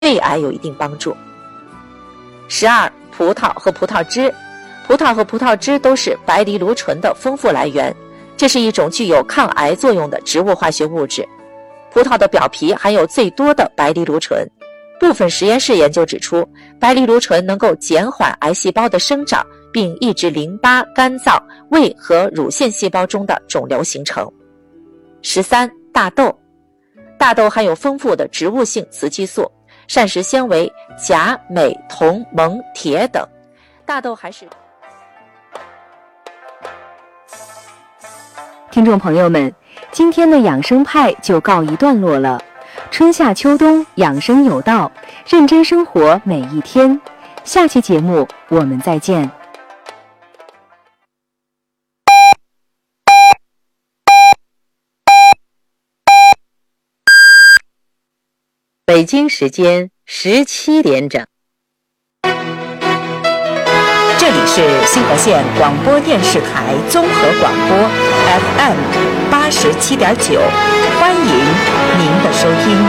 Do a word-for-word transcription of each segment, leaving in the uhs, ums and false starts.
胃癌有一定帮助。十二、葡萄和葡萄汁。葡萄和葡萄汁都是白藜芦醇的丰富来源，这是一种具有抗癌作用的植物化学物质。葡萄的表皮含有最多的白藜芦醇，部分实验室研究指出，白藜芦醇能够减缓癌细胞的生长，并抑制淋巴、肝脏、胃和乳腺细胞中的肿瘤形成。十三、大豆。大豆含有丰富的植物性雌激素、膳食纤维、钾、镁、铜、锰、铁等。大豆还是听众朋友们，今天的养生派就告一段落了。春夏秋冬，养生有道，认真生活每一天。下期节目我们再见。 北京时间十七点整。 这里是新河县广播电视台综合广播 F M 八十七点九，欢迎您的收听。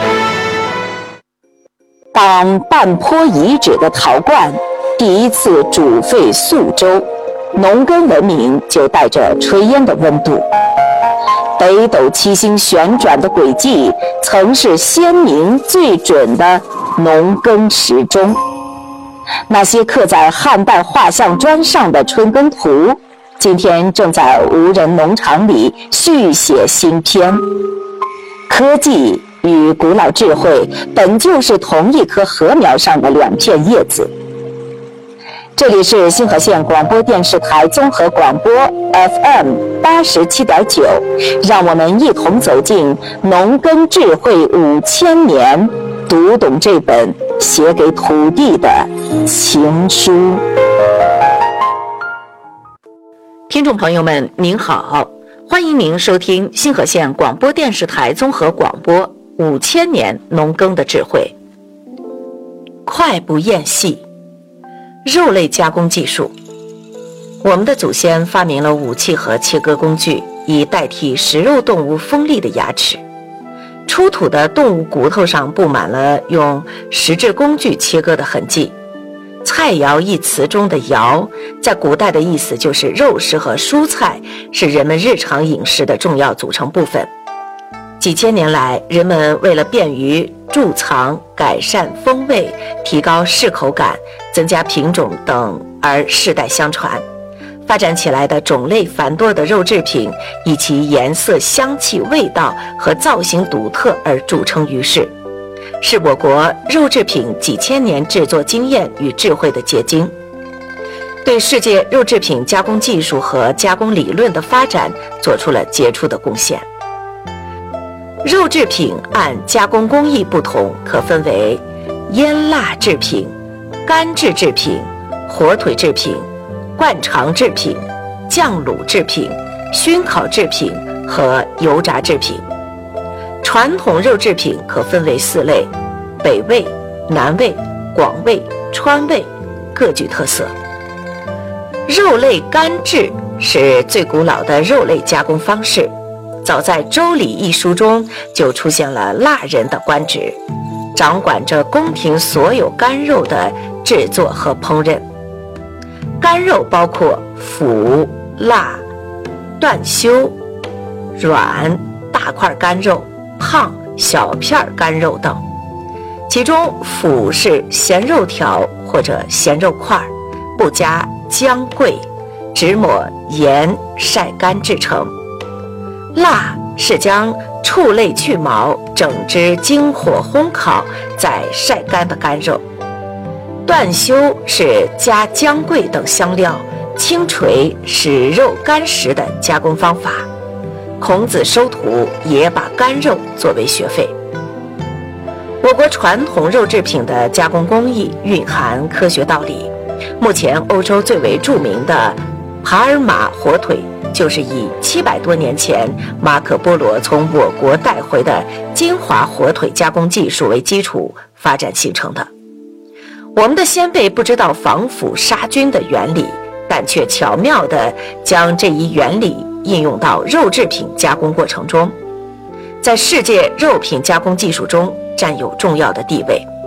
当半坡遗址的陶罐第一次煮沸宿周，农耕文明就带着炊烟的温度。北斗七星旋转的轨迹，曾是先民最准的农耕时钟。那些刻在汉代画像砖上的春耕图，今天正在无人农场里续写新篇。科技与古老智慧本就是同一棵禾苗上的两片叶子。这里是新河县广播电视台综合广播 F M 八十七点九，让我们一同走进农耕智慧五千年，读懂这本写给土地的情书。听众朋友们您好，欢迎您收听新河县广播电视台综合广播五千年农耕的智慧。快不厌细，肉类加工技术。我们的祖先发明了武器和切割工具，以代替食肉动物锋利的牙齿。出土的动物骨头上布满了用石质工具切割的痕迹。菜肴一词中的肴，在古代的意思就是肉食和蔬菜是人们日常饮食的重要组成部分。几千年来，人们为了便于贮藏、改善风味、提高适口感、增加品种等而世代相传。发展起来的种类繁多的肉制品，以其颜色、香气、味道和造型独特而著称于世，是我国肉制品几千年制作经验与智慧的结晶，对世界肉制品加工技术和加工理论的发展做出了杰出的贡献。肉制品按加工工艺不同，可分为腌腊制品、干制制品、火腿制品、灌肠制品、酱卤制品、熏烤制品和油炸制品。传统肉制品可分为四类：北味、南味、广味、川味，各具特色。肉类干制是最古老的肉类加工方式，早在《周礼》一书中就出现了腊人的官职，掌管着宫廷所有干肉的制作和烹饪。干肉包括腐、腊、断修、软、大块干肉、胖、小片干肉等。其中腐是咸肉条或者咸肉块，不加姜桂，只抹盐晒干制成。腊是将畜类去毛，整只经火烘烤再晒干的干肉。断修是加姜桂等香料，轻锤使肉干实的加工方法。孔子收徒也把干肉作为学费。我国传统肉制品的加工工艺蕴含科学道理。目前欧洲最为著名的帕尔马火腿，就是以七百多年前马可波罗从我国带回的金华火腿加工技术为基础发展形成的。我们的先辈不知道防腐杀菌的原理，但却巧妙地将这一原理应用到肉制品加工过程中，在世界肉品加工技术中占有重要的地位。